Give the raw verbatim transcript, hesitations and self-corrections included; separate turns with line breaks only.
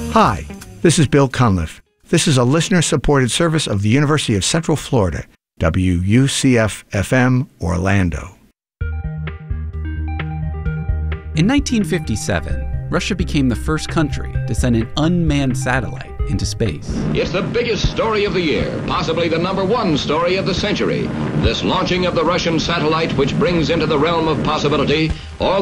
Hi, this is Bill Cunliffe. This is a listener-supported service of the University of Central Florida, W U C F F M, Orlando.
In nineteen fifty-seven, Russia became the first country to send an unmanned satellite into space.
It's the biggest story of the year, possibly the number one story of the century. This launching of the Russian satellite, which brings into the realm of possibility all